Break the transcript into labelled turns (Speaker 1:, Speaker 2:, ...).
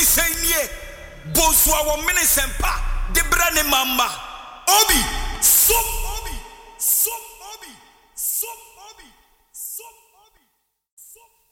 Speaker 1: Sanye, Boswa wa Minisempa, de Brane Mama, Obi, Obi, Obi.